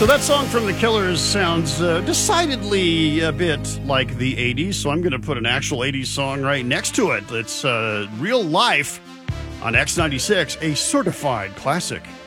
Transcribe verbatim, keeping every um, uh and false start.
So that song from The Killers sounds uh, decidedly a bit like the eighties, so I'm going to put an actual eighties song right next to it. It's uh, Real Life on X ninety-six, a certified classic.